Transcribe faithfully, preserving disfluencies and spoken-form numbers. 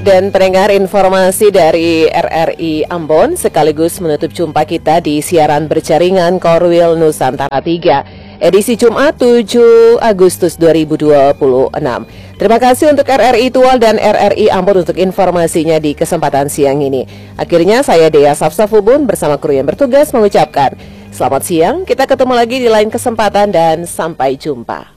dan pendengar, informasi dari R R I Ambon sekaligus menutup jumpa kita di siaran berjaringan Korwil Nusantara tiga edisi Jumat tujuh Agustus dua ribu dua puluh enam. Terima kasih untuk R R I Tual dan R R I Ambon untuk informasinya di kesempatan siang ini. Akhirnya saya Dea Safsafubun bersama kru yang bertugas mengucapkan selamat siang, kita ketemu lagi di lain kesempatan dan sampai jumpa.